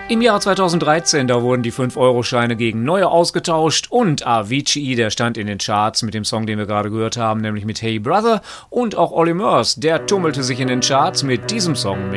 Im Jahr 2013, da wurden die 5-Euro-Scheine gegen neue ausgetauscht und Avicii, der stand in den Charts mit dem Song, den wir gerade gehört haben, nämlich mit Hey Brother, und auch Olly Murs, der tummelte sich in den Charts mit diesem Song